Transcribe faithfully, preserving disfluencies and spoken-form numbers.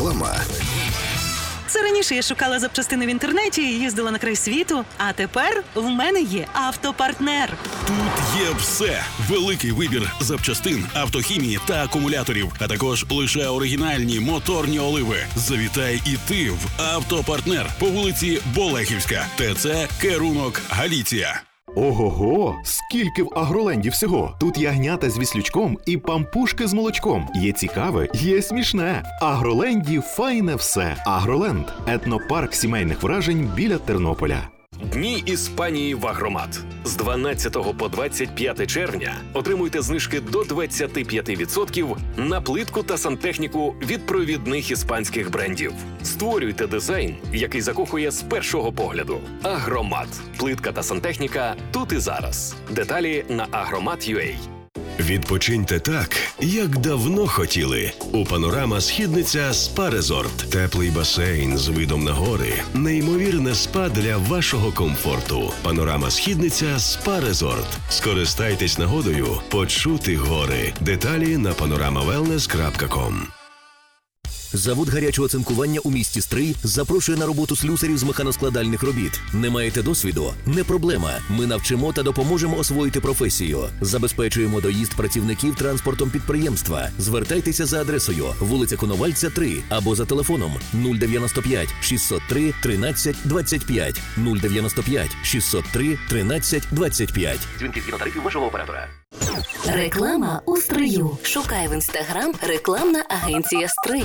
Реклама. Це раніше я шукала запчастини в інтернеті і їздила на край світу, а тепер в мене є автопартнер. Тут є все. Великий вибір запчастин, автохімії та акумуляторів, а також лише оригінальні моторні оливи. Завітай і ти в автопартнер по вулиці Болехівська, ТЦ Керунок, Галіція. Ого-го! Скільки в Агроленді всього! Тут ягнята з віслючком і пампушки з молочком. Є цікаве, є смішне. В Агроленді файне все. Агроленд – етнопарк сімейних вражень біля Тернополя. Дні Іспанії в Агромат. З дванадцятого по двадцять п'яте червня отримуйте знижки до двадцять п'ять відсотків на плитку та сантехніку від провідних іспанських брендів. Створюйте дизайн, який закохує з першого погляду. Агромат. Плитка та сантехніка тут і зараз. Деталі на агромат крапка ю а. Відпочиньте так, як давно хотіли. У «Панорама Східниця Спа Резорт». Теплий басейн з видом на гори. Неймовірне спа для вашого комфорту. «Панорама Східниця Спа Резорт». Скористайтесь нагодою почути гори. Деталі на панорама велнес крапка ком. Завод гарячого цинкування у місті Стрий запрошує на роботу слюсарів з механоскладальних робіт. Не маєте досвіду? Не проблема. Ми навчимо та допоможемо освоїти професію. Забезпечуємо доїзд працівників транспортом підприємства. Звертайтеся за адресою вулиця Коновальця, три або за телефоном нуль дев'яносто п'ять шістсот три тринадцять двадцять п'ять нуль дев'яносто п'ять шістсот три тринадцять двадцять п'ять. Дзвінки згідно тарифів вашого оператора. Реклама у Стрию. Шукай в інстаграм рекламна агенція Стрий.